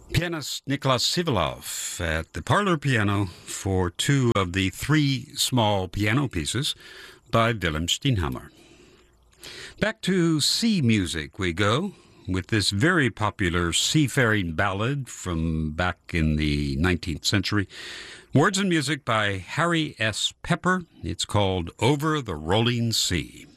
Pianist Nicholas Sivalov at the parlor piano for two of the three small piano pieces by Willem Steenhammer. Back to sea music we go with this very popular seafaring ballad from back in the 19th century. Words and music by Harry S. Pepper. It's called Over the Rolling Sea.